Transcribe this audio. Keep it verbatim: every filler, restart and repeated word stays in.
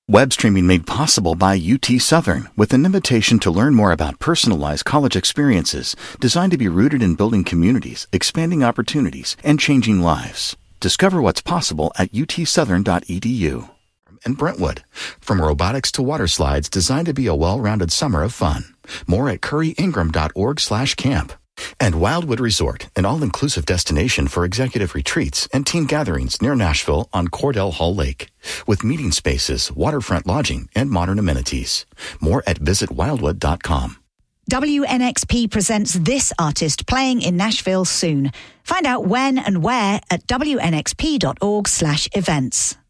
Web streaming made possible by U T Southern, with an invitation to learn more about personalized college experiences designed to be rooted in building communities, expanding opportunities, and changing lives. Discover what's possible at u t southern dot e d u. And Brentwood, from robotics to water slides, designed to be a well-rounded summer of fun. More at curry ingram dot org slash camp. And Wildwood Resort, an all-inclusive destination for executive retreats and team gatherings near Nashville on Cordell Hall Lake, with meeting spaces, waterfront lodging, and modern amenities. More at visit wildwood dot com. W N X P presents this artist playing in Nashville soon. Find out when and where at w n x p dot org slash events.